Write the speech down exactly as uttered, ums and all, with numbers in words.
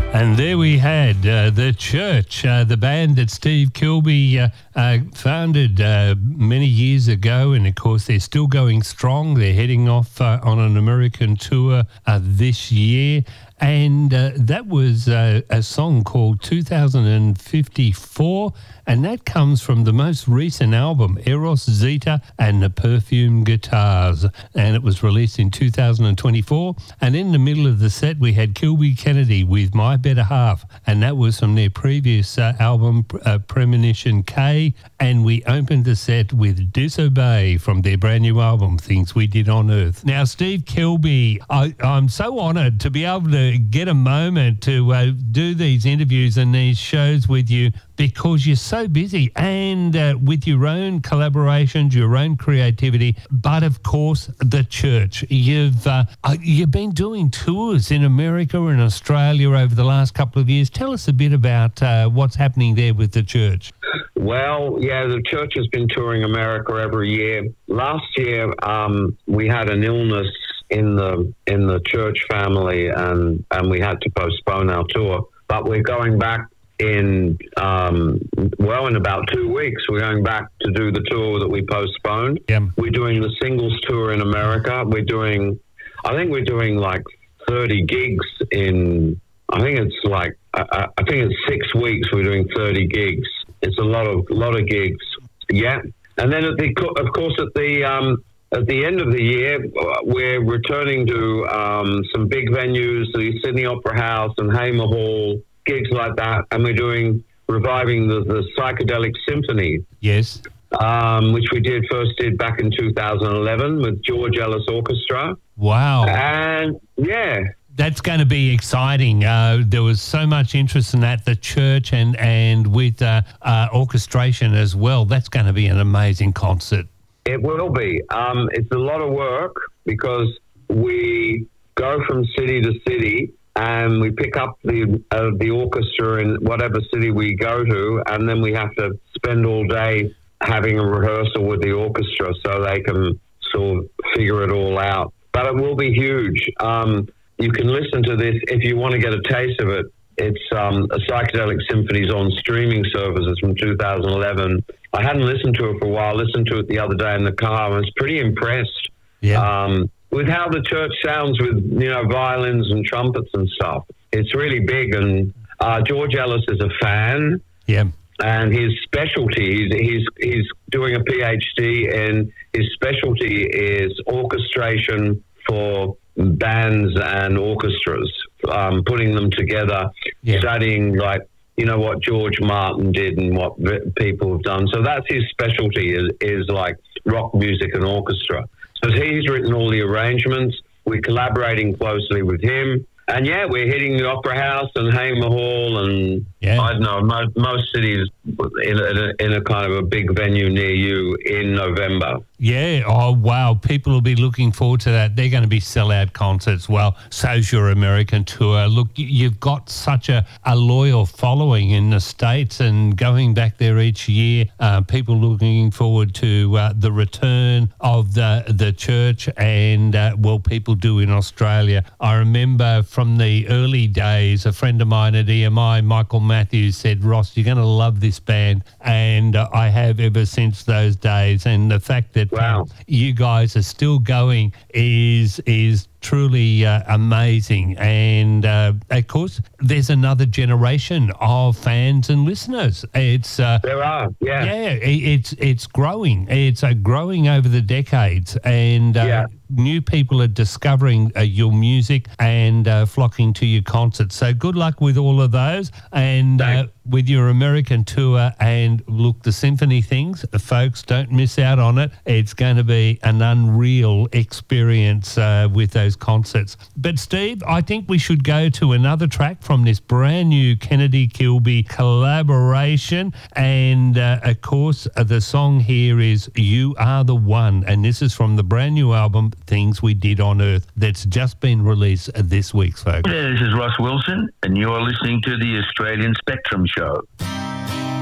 And there we had uh, The Church, uh, the band that Steve Kilbey uh, uh, founded uh, many years ago. And, of course, they're still going strong. They're heading off uh, on an American tour uh, this year. And uh, that was uh, a song called two thousand fifty-four, and that comes from the most recent album, Eros Zeta and the Perfume Guitars, and it was released in two thousand twenty-four. And in the middle of the set, we had Kilby Kennedy with My Better Half, and that was from their previous uh, album, uh, Premonition K, and we opened the set with Disobey from their brand new album, Things We Did on Earth. Now, Steve Kilbey, I, I'm so honoured to be able to get a moment to uh, do these interviews and these shows with you, because you're so busy and uh, with your own collaborations, your own creativity, but of course the church. You've uh, you've been doing tours in America and Australia over the last couple of years. Tell us a bit about uh, what's happening there with the church. Well, yeah, the church has been touring America every year. Last year, um, we had an illness in the in the church family, and and we had to postpone our tour. But we're going back in um, well in about two weeks. We're going back to do the tour that we postponed. Yeah. We're doing the singles tour in America. We're doing, I think we're doing like thirty gigs in. I think it's like I, I think it's six weeks. We're doing thirty gigs. It's a lot of lot of gigs. Yeah, and then at the of course at the um, At the end of the year, we're returning to um, some big venues, the Sydney Opera House and Hamer Hall, gigs like that, and we're doing reviving the, the Psychedelic Symphony. Yes. Um, which we did first did back in two thousand eleven with George Ellis Orchestra. Wow. And yeah. That's going to be exciting. Uh, there was so much interest in that, the church and, and with uh, uh, orchestration as well. That's going to be an amazing concert. It will be. Um, it's a lot of work because we go from city to city and we pick up the uh, the orchestra in whatever city we go to, and then we have to spend all day having a rehearsal with the orchestra so they can sort of figure it all out. But it will be huge. Um, you can listen to this if you want to get a taste of it. It's um, a Psychedelic Symphonies on streaming services from two thousand eleven. I hadn't listened to it for a while. Listened to it the other day in the car. I was pretty impressed yeah. um, with how the church sounds with, you know, violins and trumpets and stuff. It's really big. And uh, George Ellis is a fan. Yeah. And his specialty, he's, he's, he's doing a PhD, and his specialty is orchestration for bands and orchestras, um, putting them together, yeah. studying like, you know, what George Martin did and what people have done. So that's his specialty, is, is like rock music and orchestra. So he's written all the arrangements. We're collaborating closely with him. And, yeah, we're hitting the Opera House and Hamer Hall and, yeah. I don't know, most, most cities in a, in a kind of a big venue near you in November. Yeah. Oh, wow. People will be looking forward to that. They're going to be sellout concerts. Well, so's your American tour. Look, you've got such a, a loyal following in the States, and going back there each year, uh, people looking forward to uh, the return of the, the church, and, uh, well, people do in Australia. I remember from the early days, a friend of mine at E M I, Michael Matthews, said, Ross, you're going to love this band. And uh, I have ever since those days. And the fact that wow. um, you guys are still going is is truly uh, amazing. And uh, of course, there's another generation of fans and listeners. It's uh, there are, yeah, yeah. It, it's it's growing. It's uh, growing over the decades, and uh, yeah. new people are discovering uh, your music and uh, flocking to your concerts. So good luck with all of those, and uh, with your American tour. And look, the symphony things, folks, don't miss out on it. It's going to be an unreal experience uh, with those concerts. But Steve, I think we should go to another track from this brand new Kennedy Kilby collaboration, and uh, of course uh, the song here is You Are the One, and this is from the brand new album Things We Did on Earth that's just been released this week, folks. This is Ross Wilson, and you're listening to the Australian Spectrum Show.